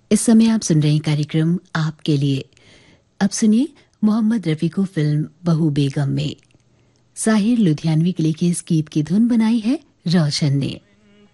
इस समय आप सुन रहे हैं कार्यक्रम आपके लिए। अब सुनिए मोहम्मद रफी को फिल्म बहू बेगम में साहिर लुधियानवी के लिए इस गीत की धुन बनाई है रोशन ने।